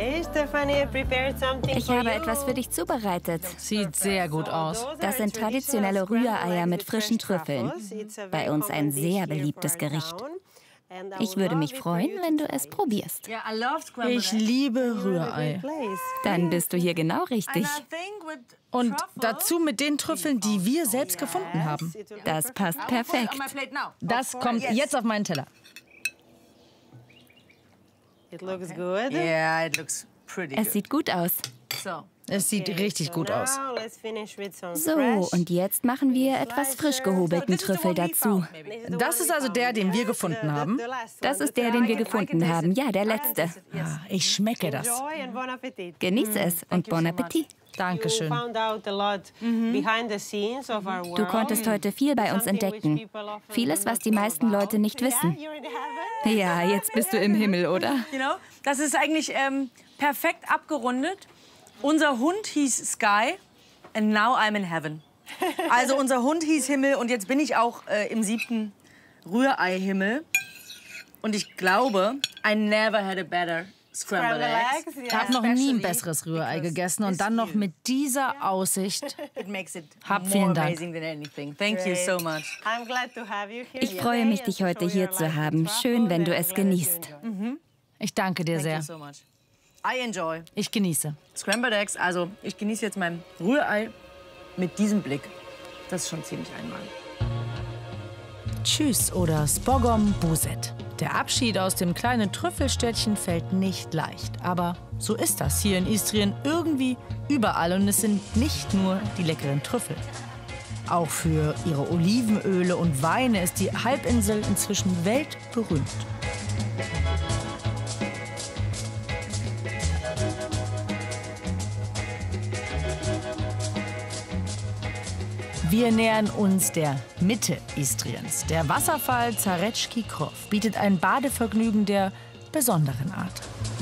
Ich habe etwas für dich zubereitet. Sieht sehr gut aus. Das sind traditionelle Rühreier mit frischen Trüffeln. Bei uns ein sehr beliebtes Gericht. Ich würde mich freuen, wenn du es probierst. Ich liebe Rührei. Dann bist du hier genau richtig. Und dazu mit den Trüffeln, die wir selbst gefunden haben. Das passt perfekt. Das kommt jetzt auf meinen Teller. Es sieht gut aus. Es sieht richtig gut aus. So, und jetzt machen wir etwas frisch gehobelten Trüffel dazu. Das ist also der, den wir gefunden haben. Das ist der, den wir gefunden haben. Ja, der letzte. Ah, ich schmecke das. Genieße es und bon Appetit. Dankeschön. Du konntest heute viel bei uns entdecken. Vieles, was die meisten Leute nicht wissen. Ja, jetzt bist du im Himmel, oder? Das ist eigentlich perfekt abgerundet. Unser Hund hieß Sky and now I'm in heaven. Also unser Hund hieß Himmel und jetzt bin ich auch im 7. Rührei-Himmel. Und ich glaube, I never had a better scrambled eggs. Ich habe noch nie ein besseres Rührei gegessen und dann noch mit dieser Aussicht. Hab vielen Dank. Thank you so much. Ich freue mich, dich heute hier zu haben. Schön, wenn du es genießt. Ich danke dir sehr. Thank you so much. I enjoy Ich genieße. scrambled eggs. Also ich genieße jetzt mein Rührei mit diesem Blick. Das ist schon ziemlich einmalig. Tschüss oder Spogom Buset. Der Abschied aus dem kleinen Trüffelstädtchen fällt nicht leicht. Aber so ist das hier in Istrien irgendwie überall. Und es sind nicht nur die leckeren Trüffel. Auch für ihre Olivenöle und Weine ist die Halbinsel inzwischen weltberühmt. Wir nähern uns der Mitte Istriens. Der Wasserfall Zaretski Krov bietet ein Badevergnügen der besonderen Art.